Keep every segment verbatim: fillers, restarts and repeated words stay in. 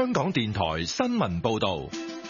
香港電台新聞報道。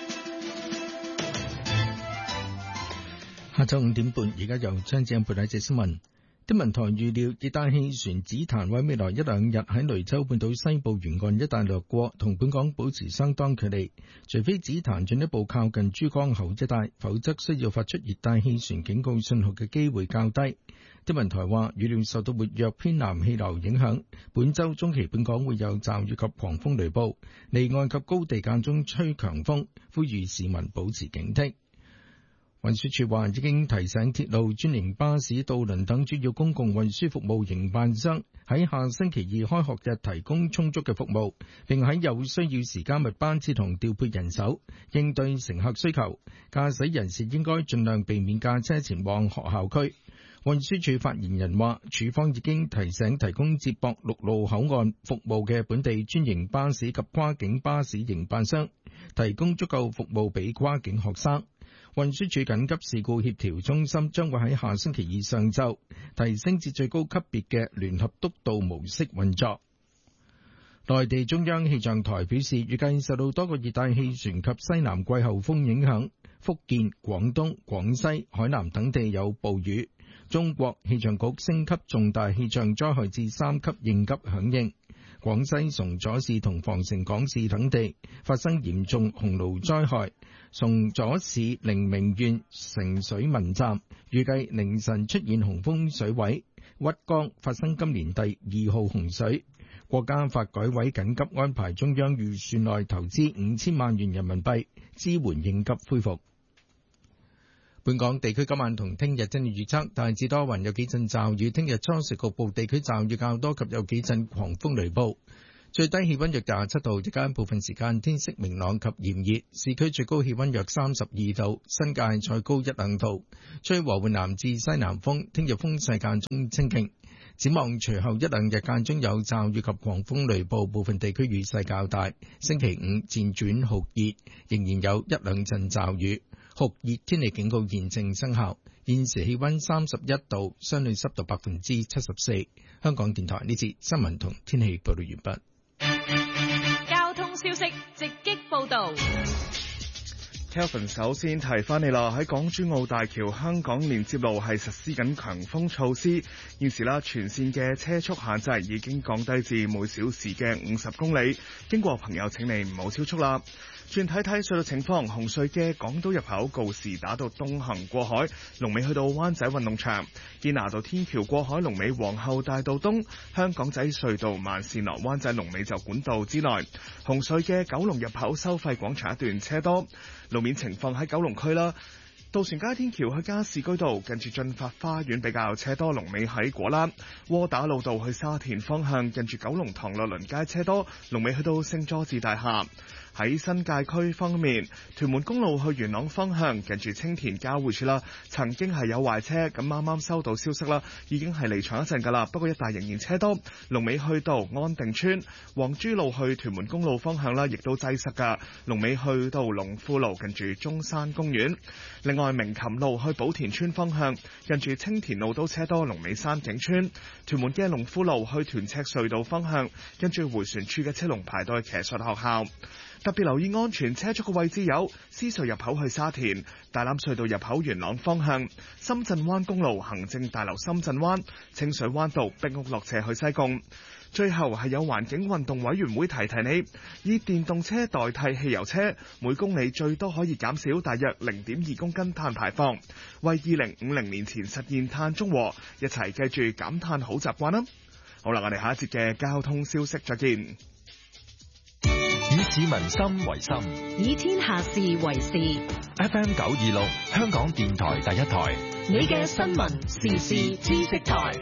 下晝五點半，而家由張子欣報道一節新聞。天文台預料熱帶氣旋紫檀喺未來一兩日喺雷州半島西部沿岸一帶掠過，同本港保持相當距離。除非紫檀進一步靠近珠江口一帶，否則需要發出熱帶氣旋警告信號嘅機會較低。天文台話預料受到活躍偏南氣流影響，本週中期本港會有驟雨及狂風雷暴，離岸及高地間中吹強風，呼籲市民保持警惕。運輸署話已經提醒鐵路、專營巴士、渡輪等主要公共運輸服務營辦商喺下星期二開學日提供充足嘅服務，並喺有需要時加密班次同調配人手，應對乘客需求。駕駛人士應該盡量避免駕車前往學校區。運輸署發言人話，署方已經提醒提供接駁陸路口岸服務嘅本地專營巴士及跨境巴士營辦商，提供足夠服務俾跨境學生。運輸署緊急事故協調中心將會喺下星期二上晝提升至最高級別嘅聯合督導模式運作。內地中央氣象台表示，預計受到多個熱帶氣旋及西南季候風影響，福建、廣東、廣西、海南等地有暴雨。中國氣象局升級重大氣象災害至三級應急響應。廣西崇左市同防城港市等地發生嚴重洪澇災害，崇左市寧明縣城水文站預計凌晨出現洪峰水位，鬱江發生今年第二號洪水。國家發改委緊急安排中央預算內投資五千萬元人民幣支援應急恢復。本港地區今晚同聽日天氣預測，大致多雲，有幾陣驟雨。聽日初時局部地區驟雨較多及有幾陣狂風雷暴。最低氣溫約廿七度，日間部分時間天色明朗及炎熱。市區最高氣溫約三十二度，新界再高一兩度。吹和緩南至西南風，聽日風勢間中清勁。展望隨後一兩日間中有驟雨及狂風雷暴，部分地區雨勢較大。星期五漸轉酷熱，仍然有一兩陣驟雨。酷熱天氣警告現正生效，現時氣溫三十一度，相對濕度百分之七十四。香港電台呢節新聞同天氣報道完畢。交通消息直擊報道。 Kelvin 首先提翻你啦，喺港珠澳大橋香港連接路係實施緊強風措施，現時啦全線嘅車速限制已經降低至每小時嘅五十公里，經過朋友請你唔好超速啦。轉睇睇隧道情況，紅隧嘅港島入口告士打道東行過海，龍尾去到灣仔運動場；堅拿道天橋過海，龍尾皇后大道東；香港仔隧道慢線落灣仔龍尾就管道之內。紅隧嘅九龍入口收費廣場一段車多，路面情況喺九龍區啦。渡船街天橋去加士居道近住進發花園比較車多，龍尾喺果欄；窩打老道去沙田方向近住九龍塘樂鄰街車多，龍尾去到聖佐治大廈。喺新界區方面，屯門公路去元朗方向近住青田交匯處啦，曾經係有壞車，咁啱啱收到消息啦，已經係離場一陣噶啦，不過一帶仍然車多，龍尾去到安定村。黃珠路去屯門公路方向啦，亦都擠塞噶，龍尾去到龍富路近住中山公園。另外明琴路去寶田村方向近住青田路都車多，龍尾山景村。屯門嘅龍富路去屯赤隧道方向跟住迴旋處嘅車龍排到去騎術學校。特別留意安全車速嘅位置有獅隧入口去沙田、大欖隧道入口元朗方向、深圳灣公路行政大樓深圳灣、清水灣道壁屋落斜去西貢。最後係有環境運動委員會提提你，以電動車代替汽油車，每公里最多可以減少大約零點二公斤碳排放，為二零五零年前實現碳中和，一齊記住減碳好習慣啦！好啦，我哋下一節嘅交通消息再見。 以市民心為心， 以天下事為事。 F M 九二六，香港電台第一台， 你嘅新聞時事知識台。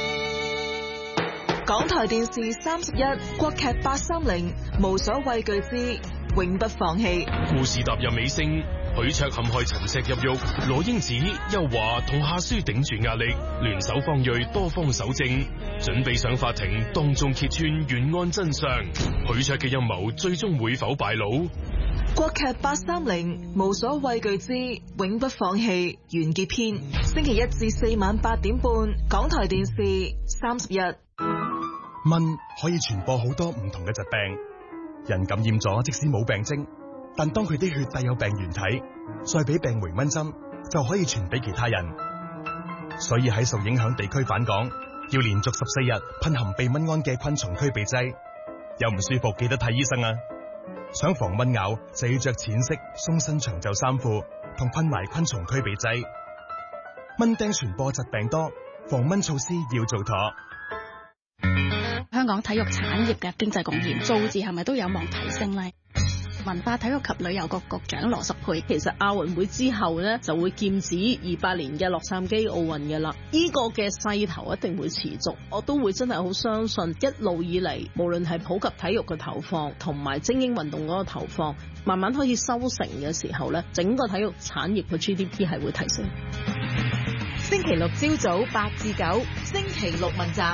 港台電視三十一，國劇八三零，無所畏懼之永不放棄。 故事踏入尾聲，許卓陷害陳石入獄，羅英子、邱華同夏書頂住壓力，聯手方銳多方搜證，準備上法庭當眾揭穿原案真相。許卓嘅陰謀最終會否敗露？ 國劇八三零，無所畏懼之永不放棄完結篇，星期一至四晚八點半，港台電視三十一。 蚊可以傳播好多唔同嘅疾病， 人感染咗，即使冇病徵，但當佢啲血帶有病原體，再俾病回蚊針，就可以傳俾其他人。所以喺受影響地區返港，要連續十四日噴含避蚊胺嘅昆蟲驅鼻劑。有唔舒服記得睇醫生啊！想防蚊咬就要着淺色鬆身長袖衫褲，同噴埋昆蟲驅鼻劑。蚊叮傳播疾病多，防蚊措施要做妥。 香港體育產業嘅經濟貢獻數字係咪都有望提升呢？文化體育及旅遊局局長羅淑佩， 其實亞運會之後呢，就會劍指二八年嘅洛杉磯奧運嘅啦。呢個嘅勢頭一定會持續，我都會真係好相信一路以嚟，無論係普及體育嘅投放同埋精英運動嗰個投放，慢慢開始收成嘅時候呢，整個體育產業嘅 G D P 係會提升。 星期六朝早八至九，星期六問責。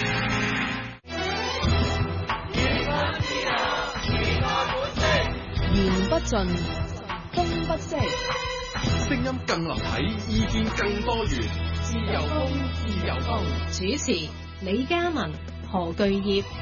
言不盡，風不息， 聲音更立體，意見更多元。自由風，自由風。 主持：李嘉文、何巨業。